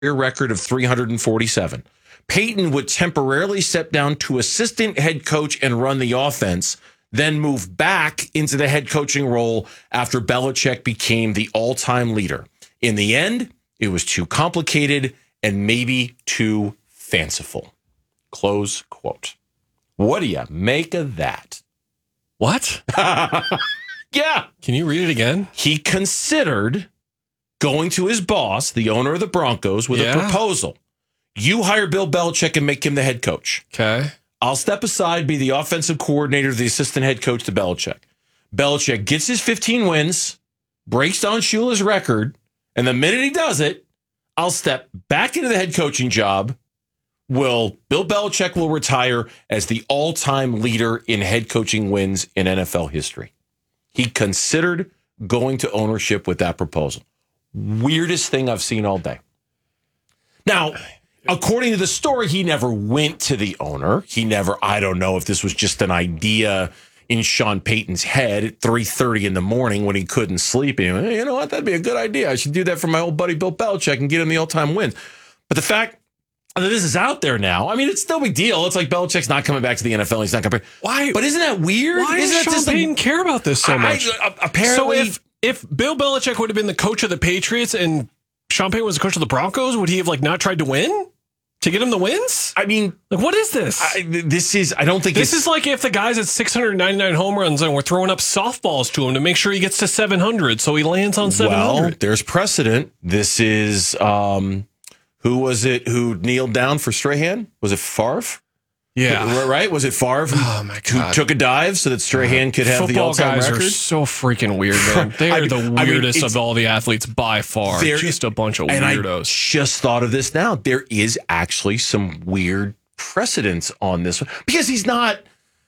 record of 347. Peyton would temporarily step down to assistant head coach and run the offense, then move back into the head coaching role after Belichick became the all-time leader. In the end, it was too complicated and maybe too fanciful. Close quote. What do you make of that? What? Yeah. Can you read it again? He considered going to his boss, the owner of the Broncos, with a proposal. You hire Bill Belichick and make him the head coach. Okay. I'll step aside, be the offensive coordinator, the assistant head coach to Belichick. Belichick gets his 15 wins, breaks Don Shula's record, and the minute he does it, I'll step back into the head coaching job. Bill Belichick will retire as the all-time leader in head coaching wins in NFL history. He considered going to ownership with that proposal. Weirdest thing I've seen all day. Now, according to the story, he never went to the owner. I don't know if this was just an idea in Sean Payton's head at 3:30 in the morning when he couldn't sleep. He went, hey, you know what? That'd be a good idea. I should do that for my old buddy Bill Belichick and get him the all-time wins. But the fact that this is out there now, I mean, it's no big deal. It's like Belichick's not coming back to the NFL. He's not going to. Why? But isn't that weird? Why does Sean Payton care about this so much? Apparently, so if Bill Belichick would have been the coach of the Patriots and Sean Payton was the coach of the Broncos, would he have not tried to win? To get him the wins? I mean, what is this? I don't think this is like if the guy's at 699 home runs and we're throwing up softballs to him to make sure he gets to 700, so he lands on 700. Well, there's precedent. This is, who was it who kneeled down for Strahan? Was it Favre? Yeah. Right? Was it Favre who took a dive so that Strahan could have the all-time record? Football guys are so freaking weird, man. They are the weirdest of all the athletes by far. Just a bunch of weirdos. I just thought of this now. There is actually some weird precedence on this one because he's not,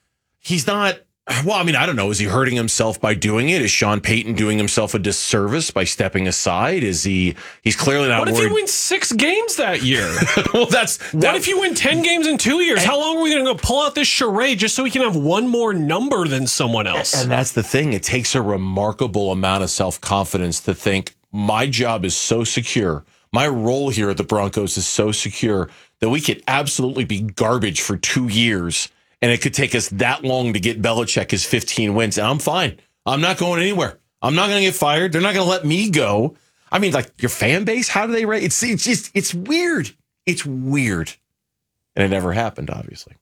well, I mean, I don't know. Is he hurting himself by doing it? Is Sean Payton doing himself a disservice by stepping aside? He's clearly not worried. What if you win 6 games that year? Well, what if you win 10 games in 2 years? How long are we going to go pull out this charade just so we can have one more number than someone else? And that's the thing. It takes a remarkable amount of self-confidence to think my job is so secure. My role here at the Broncos is so secure that we could absolutely be garbage for 2 years. And it could take us that long to get Belichick his 15 wins. And I'm fine. I'm not going anywhere. I'm not going to get fired. They're not going to let me go. I mean, like your fan base, how do they rate? It's weird. It's weird. And it never happened, obviously.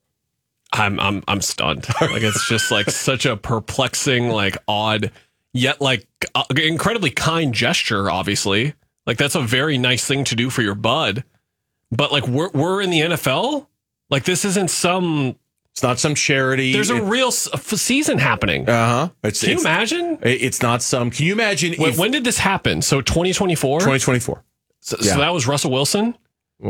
I'm stunned. Like it's just like such a perplexing, like odd, yet like incredibly kind gesture, obviously. Like that's a very nice thing to do for your bud. But like we're in the NFL. Like this isn't some. It's not some charity. There's a real season happening. Can you imagine? It's not some. Can you imagine? When did this happen? So 2024? 2024. So that was Russell Wilson?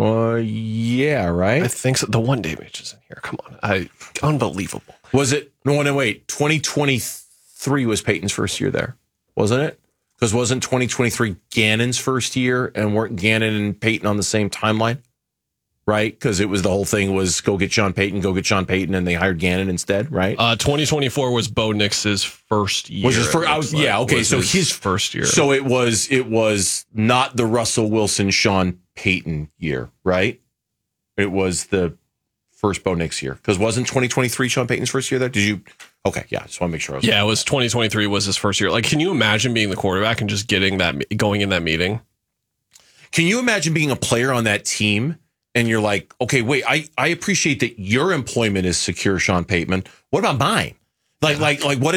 Yeah, right? I think so. The one day match is in here. Come on. Unbelievable. Was it? No, wait. 2023 was Peyton's first year there, wasn't it? Because wasn't 2023 Gannon's first year and weren't Gannon and Peyton on the same timeline? Right, because it was the whole thing was go get Sean Payton, and they hired Gannon instead, right? 2024 was Bo Nix's first year. Was his first? Okay, so his first year. So it was not the Russell Wilson, Sean Payton year, right? It was the first Bo Nix year because wasn't 2023 Sean Payton's first year there? Did you? Okay, yeah, just want to make sure. It was 2023 was his first year. Like, can you imagine being the quarterback and just going in that meeting? Can you imagine being a player on that team? And you're like, okay, wait, I appreciate that your employment is secure, Sean Payton. What about mine? Like, what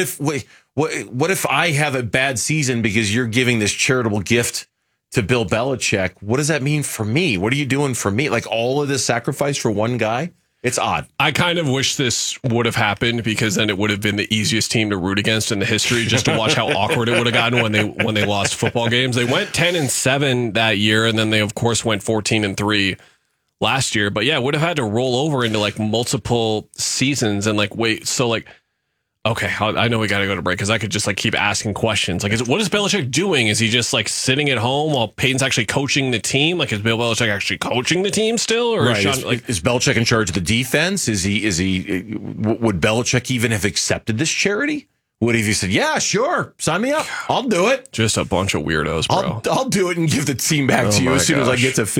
if I have a bad season because you're giving this charitable gift to Bill Belichick? What does that mean for me? What are you doing for me? Like all of this sacrifice for one guy? It's odd. I kind of wish this would have happened because then it would have been the easiest team to root against in the history just to watch how awkward it would have gotten when they lost football games. They went 10-7 that year, and then they, of course, went 14-3. Last year, but would have had to roll over into like multiple seasons and like wait. So like, okay, I know we got to go to break because I could just like keep asking questions. Like, what is Belichick doing? Is he just like sitting at home while Payton's actually coaching the team? Like, is Bill Belichick actually coaching the team still? Or right. Is Belichick in charge of the defense? Would Belichick even have accepted this charity? What if you said, yeah, sure, sign me up. I'll do it. Just a bunch of weirdos, bro. I'll do it and give the team back to you my as soon as I gosh. get to